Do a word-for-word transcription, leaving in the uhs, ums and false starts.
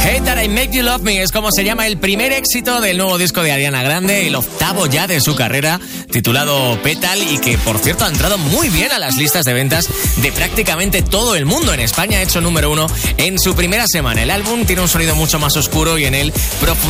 Hate That I Make You Love Me es como se llama el primer éxito del nuevo disco de Ariana Grande, el octavo ya de su carrera, titulado Petal, y que por cierto ha entrado muy bien a las listas de ventas de prácticamente todo el mundo. En España ha hecho número uno en su primera semana. El álbum tiene un sonido mucho más oscuro y en él profundiza